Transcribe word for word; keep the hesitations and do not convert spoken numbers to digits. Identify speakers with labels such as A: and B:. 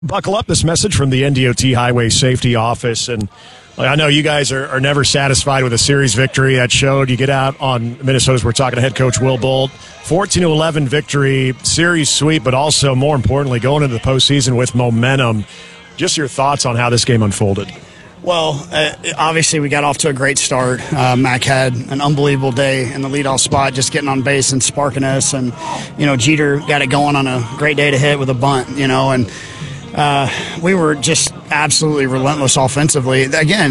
A: Buckle up, this message from the N D O T Highway Safety Office. And I know you guys are, are never satisfied with a series victory. That showed. You get out on Minnesota's, we're talking to head coach Will Bolt. fourteen to eleven victory, series sweep, but also, more importantly, going into the postseason with momentum. Just your thoughts on how this game unfolded.
B: Well, uh, obviously we got off to a great start. Uh, Mac had an unbelievable day in the leadoff spot, just getting on base and sparking us. And, you know, Jeter got it going on a great day to hit with a bunt, you know, and uh, we were just absolutely relentless offensively. Again,